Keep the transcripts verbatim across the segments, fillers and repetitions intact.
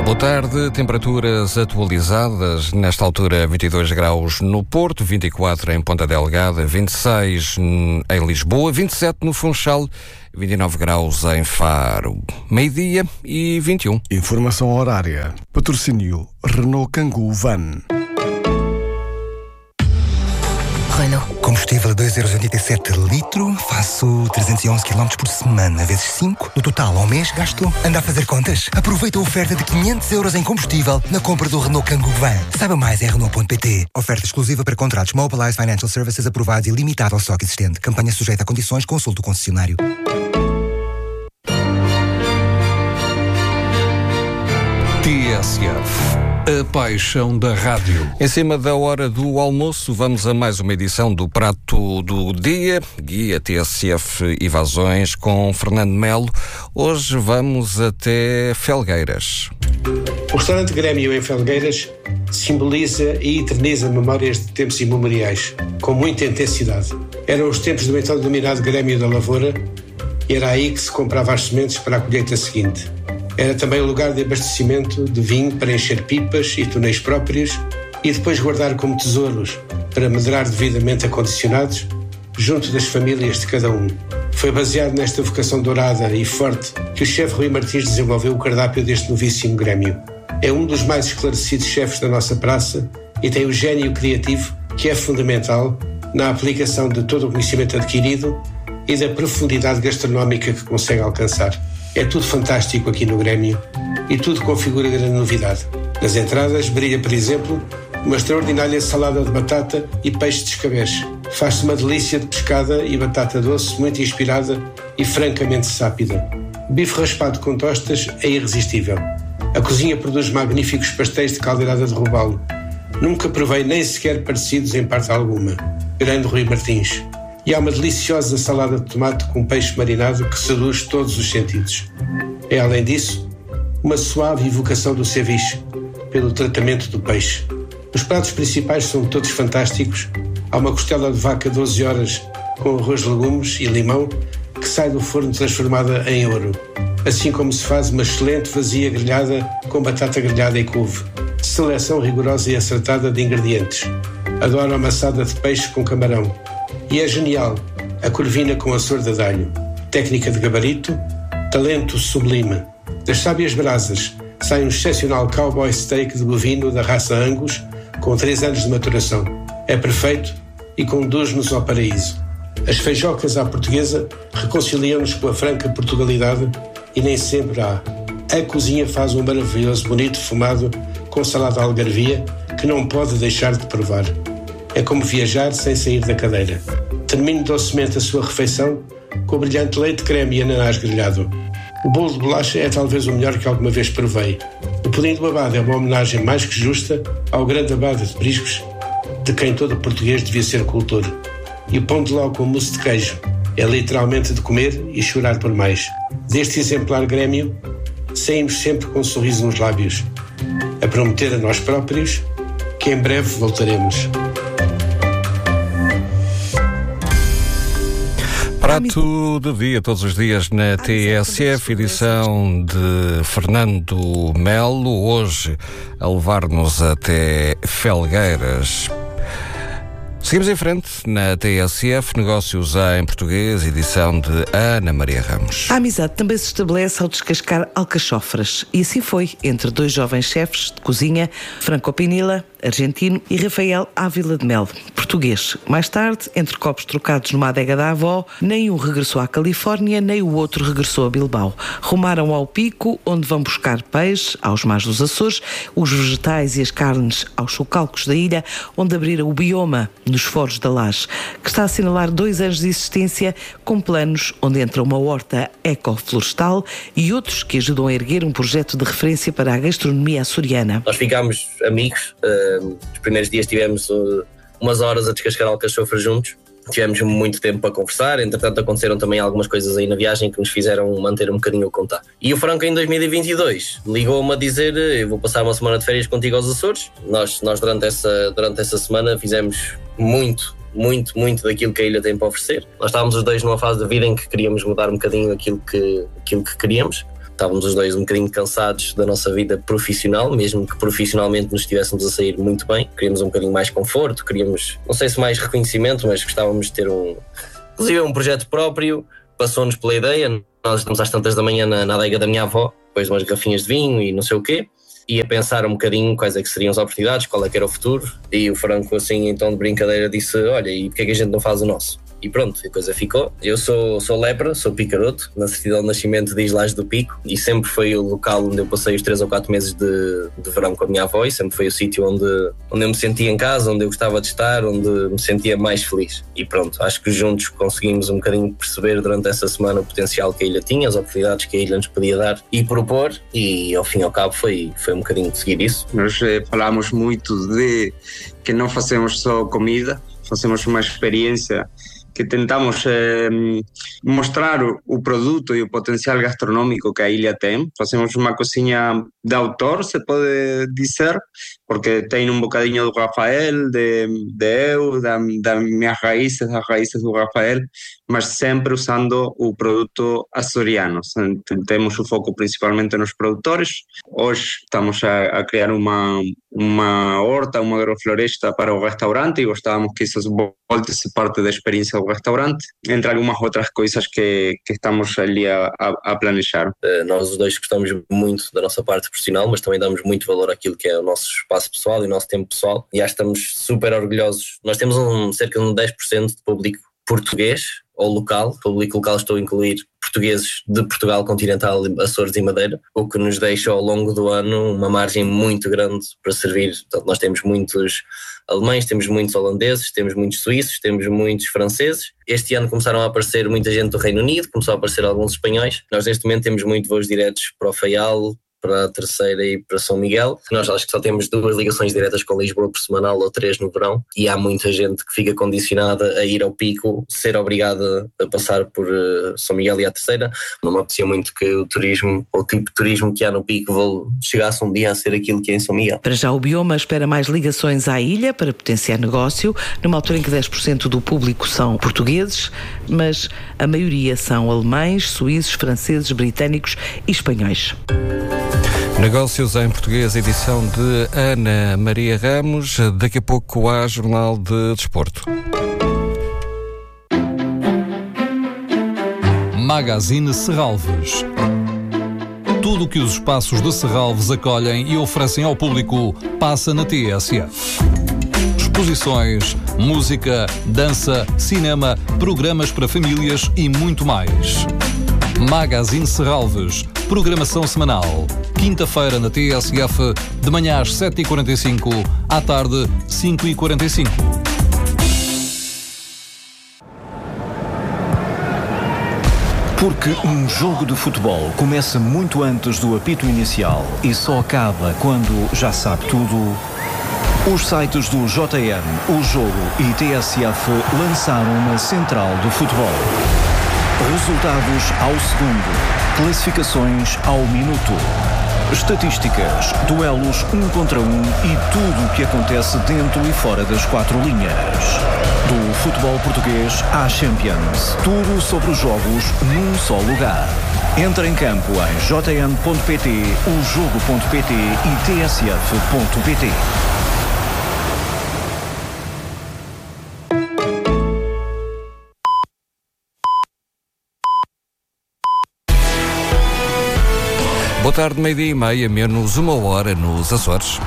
Boa tarde, temperaturas atualizadas, nesta altura vinte e dois graus no Porto, vinte e quatro em Ponta Delgada, vinte e seis em Lisboa, vinte e sete no Funchal, vinte e nove graus em Faro, meio-dia e vinte e um. Informação horária. Patrocínio Renault Kangoo Van. Renault. Combustível a dois euros e oitenta e sete litro, faço trezentos e onze quilómetros por semana, vezes cinco. No total, ao mês, gasto. Anda a fazer contas? Aproveita a oferta de quinhentos euros em combustível na compra do Renault Kangoo Van. Saiba mais em Renault ponto pt. Oferta exclusiva para contratos Mobilize Financial Services aprovados e limitada ao estoque existente. Campanha sujeita a condições, consulte o concessionário. T S F, a paixão da rádio. Em cima da hora do almoço, vamos a mais uma edição do Prato do Dia, Guia T S F e Vazões, com Fernando Melo. Hoje vamos até Felgueiras. O restaurante Grêmio em Felgueiras simboliza e eterniza memórias de tempos imemoriais, com muita intensidade. Eram os tempos do então denominado Grêmio da Lavoura, e era aí que se comprava as sementes para a colheita seguinte. Era também o lugar de abastecimento de vinho para encher pipas e túneis próprios e depois guardar como tesouros para madurar devidamente acondicionados junto das famílias de cada um. Foi baseado nesta vocação dourada e forte que o chefe Rui Martins desenvolveu o cardápio deste novíssimo Grêmio. É um dos mais esclarecidos chefes da nossa praça e tem o gênio criativo que é fundamental na aplicação de todo o conhecimento adquirido e da profundidade gastronómica que consegue alcançar. É tudo fantástico aqui no Grêmio e tudo configura grande novidade. Nas entradas brilha, por exemplo, uma extraordinária salada de batata e peixe de escabeche. Faz-se uma delícia de pescada e batata doce muito inspirada e francamente sápida. Bife raspado com tostas é irresistível. A cozinha produz magníficos pastéis de caldeirada de robalo. Nunca provei nem sequer parecidos em parte alguma. Grande Rui Martins. E há uma deliciosa salada de tomate com peixe marinado que seduz todos os sentidos. É, além disso, uma suave evocação do ceviche, pelo tratamento do peixe. Os pratos principais são todos fantásticos. Há uma costela de vaca doze horas com arroz, legumes e limão que sai do forno transformada em ouro. Assim como se faz uma excelente vazia grelhada com batata grelhada e couve. Seleção rigorosa e acertada de ingredientes. Adoro a amassada de peixe com camarão. E é genial a corvina com a sorda de alho. Técnica de gabarito, talento sublime. Das sábias brasas sai um excepcional cowboy steak de bovino da raça Angus com três anos de maturação. É perfeito e conduz-nos ao paraíso. As feijocas à portuguesa reconciliam-nos com a franca Portugalidade e nem sempre há. A cozinha faz um maravilhoso bonito fumado com salada algarvia que não pode deixar de provar. É como viajar sem sair da cadeira. Termine docemente a sua refeição com o brilhante leite creme e ananás grelhado. O bolo de bolacha é talvez o melhor que alguma vez provei. O pudim do abade é uma homenagem mais que justa ao grande abade de Priscos, de quem todo português devia ser cultor. E o pão de ló com mousse de queijo é literalmente de comer e chorar por mais. Deste exemplar Grêmio, saímos sempre com um sorriso nos lábios, a prometer a nós próprios que em breve voltaremos. Prato do Dia, todos os dias na T S F, edição de Fernando Melo, hoje a levar-nos até Felgueiras. Seguimos em frente na T S F, negócios em português, edição de Ana Maria Ramos. A amizade também se estabelece ao descascar alcachofras. E assim foi entre dois jovens chefes de cozinha, Franco Pinilla, argentino, e Rafael Ávila de Melo, português. Mais tarde, entre copos trocados numa adega da avó, nem um regressou à Califórnia, nem o outro regressou a Bilbao. Rumaram ao Pico, onde vão buscar peixe, aos mares dos Açores, os vegetais e as carnes aos socalcos da ilha, onde abriram o bioma, nos Foros da Laje, que está a assinalar dois anos de existência, com planos onde entra uma horta ecoflorestal e outros que ajudam a erguer um projeto de referência para a gastronomia açoriana. Nós ficámos amigos, uh, os primeiros dias tivemos uh, umas horas a descascar alcachofras juntos, tivemos muito tempo para conversar, entretanto aconteceram também algumas coisas aí na viagem que nos fizeram manter um bocadinho o contato. E o Franco em dois mil e vinte e dois ligou-me a dizer: eu vou passar uma semana de férias contigo aos Açores. Nós, nós durante, essa, durante essa semana fizemos muito, muito, muito daquilo que a ilha tem para oferecer. Nós estávamos os dois numa fase de vida em que queríamos mudar um bocadinho aquilo que, aquilo que queríamos. estávamos os dois um bocadinho cansados da nossa vida profissional, mesmo que profissionalmente nos estivéssemos a sair muito bem. Queríamos um bocadinho mais conforto, queríamos, não sei se mais reconhecimento, mas gostávamos de ter um, inclusive um projeto próprio. Passou-nos pela ideia, nós estamos às tantas da manhã na, na adega da minha avó, depois de umas garrafinhas de vinho e não sei o quê, e a pensar um bocadinho quais é que seriam as oportunidades, qual é que era o futuro, e o Franco assim, então de brincadeira disse, olha, e porque é que a gente não faz o nosso? E pronto, a coisa ficou. Eu sou, sou lepra, sou picaroto, na certidão de nascimento diz Laje do Pico, e sempre foi o local onde eu passei os três ou quatro meses de, de verão com a minha avó, e sempre foi o sítio onde, onde eu me sentia em casa, onde eu gostava de estar, onde me sentia mais feliz. E pronto, acho que juntos conseguimos um bocadinho perceber durante essa semana o potencial que a ilha tinha, as oportunidades que a ilha nos podia dar e propor, e ao fim e ao cabo foi, foi um bocadinho de seguir isso. Nós eh, falamos muito de que não fazemos só comida, fazemos uma experiência que tentamos eh, mostrar o, o produto e o potencial gastronómico que a ilha tem. Fazemos uma cozinha de autor, se pode dizer, porque tem um bocadinho do Rafael, de, de eu, da, das minhas raízes, das raízes do Rafael, mas sempre usando o produto açoriano. Temos o foco principalmente nos produtores. Hoje estamos a, a criar uma, uma horta, uma agrofloresta para o restaurante, e gostávamos que isso volte-se parte da experiência do restaurante, entre algumas outras coisas que, que estamos ali a, a, a planejar. Uh, nós os dois gostamos muito da nossa parte profissional, mas também damos muito valor àquilo que é o nosso espaço pessoal e o nosso tempo pessoal, e acho que estamos super orgulhosos. Nós temos um, cerca de um dez por cento de público português ou local. Público local estou a incluir portugueses de Portugal continental, Açores e Madeira, o que nos deixa ao longo do ano uma margem muito grande para servir. Portanto, nós temos muitos alemães, temos muitos holandeses, temos muitos suíços, temos muitos franceses. Este ano começaram a aparecer muita gente do Reino Unido, começou a aparecer alguns espanhóis. Nós neste momento temos muito voos diretos para o Faial, para a Terceira e para São Miguel. Nós acho que só temos duas ligações diretas com Lisboa por semanal, ou três no verão, e há muita gente que fica condicionada a ir ao Pico, ser obrigada a passar por uh, São Miguel e a Terceira. Não me apetecia muito que o turismo, ou o tipo de turismo que há no Pico, chegasse um dia a ser aquilo que é em São Miguel. Para já o Bioma espera mais ligações à ilha para potenciar negócio, numa altura em que dez por cento do público são portugueses, mas a maioria são alemães, suíços, franceses, britânicos e espanhóis. Negócios em Português, edição de Ana Maria Ramos. Daqui a pouco há Jornal de Desporto. Magazine Serralves. Tudo o que os espaços de Serralves acolhem e oferecem ao público passa na T S F. Exposições, música, dança, cinema, programas para famílias e muito mais. Magazine Serralves. Programação semanal. Quinta-feira na T S F, de manhã às sete e quarenta e cinco, à tarde, cinco e quarenta e cinco. Porque um jogo de futebol começa muito antes do apito inicial e só acaba quando já sabe tudo, os sites do J M, O Jogo e T S F lançaram uma central do futebol. Resultados ao segundo, classificações ao minuto, estatísticas, duelos um contra um e tudo o que acontece dentro e fora das quatro linhas. Do futebol português à Champions, tudo sobre os jogos num só lugar. Entra em campo em j m ponto p t, o jogo ponto p t e t s f ponto p t. Boa tarde, meio-dia e meia, menos uma hora nos Açores.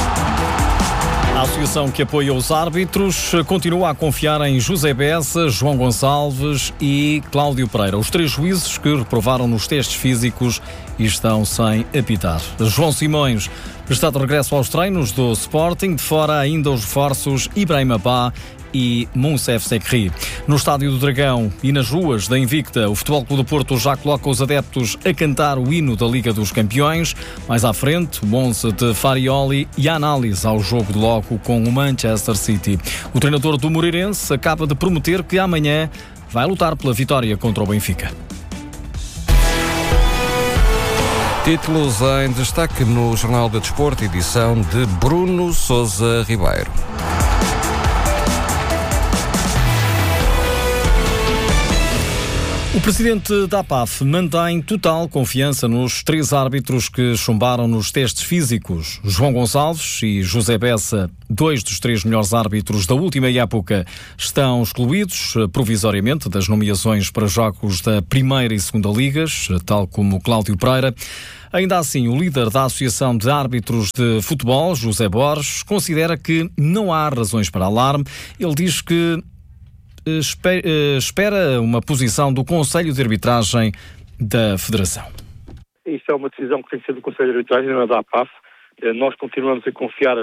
A associação que apoia os árbitros continua a confiar em José Bessa, João Gonçalves e Cláudio Pereira, os três juízes que reprovaram nos testes físicos e estão sem apitar. João Simões está de regresso aos treinos do Sporting, de fora ainda os reforços Ibrahim Abá e Moussef Sekri. No Estádio do Dragão e nas ruas da Invicta, o Futebol Clube do Porto já coloca os adeptos a cantar o hino da Liga dos Campeões. Mais à frente, o onze de Farioli e a análise ao jogo de logo com o Manchester City. O treinador do Moreirense acaba de prometer que amanhã vai lutar pela vitória contra o Benfica. Títulos em destaque no Jornal de Desporto, edição de Bruno Sousa Ribeiro. O presidente da A P A F mantém total confiança nos três árbitros que chumbaram nos testes físicos. João Gonçalves e José Bessa, dois dos três melhores árbitros da última época, estão excluídos provisoriamente das nomeações para jogos da Primeira e Segunda Ligas, tal como Cláudio Pereira. Ainda assim, o líder da Associação de Árbitros de Futebol, José Borges, considera que não há razões para alarme. Ele diz que espera uma posição do Conselho de Arbitragem da Federação. Isso é uma decisão que tem que ser do Conselho de Arbitragem, não é da A P A F. Nós continuamos a confiar